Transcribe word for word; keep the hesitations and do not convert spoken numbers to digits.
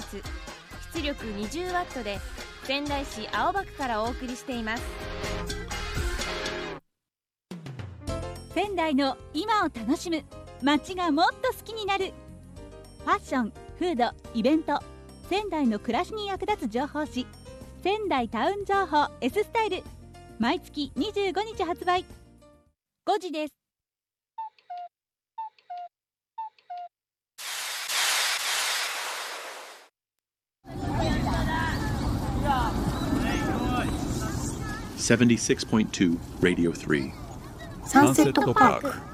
ツ、出力 にじゅうワット で仙台市青葉区からお送りしています。 仙台の今を楽しむ、街がもっと好きになる。ファッション、フード、イベント、仙台の暮らしに役立つ情報誌、仙台タウン情報 S スタイル、毎月にじゅうごにち発売。ごじです。 セブンティーシックスポイントツー Radio スリーサンセットパーク。